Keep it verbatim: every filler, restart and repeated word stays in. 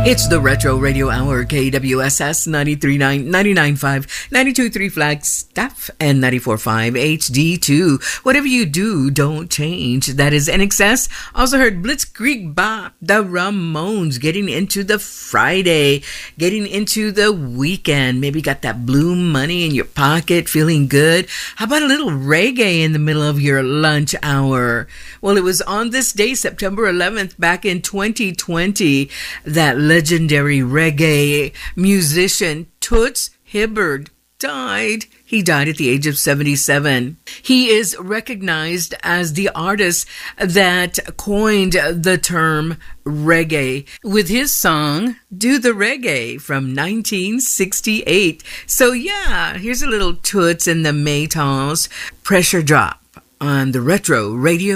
It's the Retro Radio Hour, K W S S ninety-three point nine, ninety-nine point five, ninety-two point three Flagstaff, and ninety-four point five H D two. Whatever you do, don't change. That is N X S. Also heard Blitzkrieg Bop, the Ramones, getting into the Friday, getting into the weekend. Maybe got that blue money in your pocket, feeling good. How about a little reggae in the middle of your lunch hour? Well, it was on this day, September eleventh, back in twenty twenty, that legendary reggae musician Toots Hibbert died. He died at the age of seventy-seven. He is recognized as the artist that coined the term reggae with his song Do the Reggae from nineteen sixty-eight. So yeah, here's a little Toots and the Maytals, Pressure Drop on the Retro Radio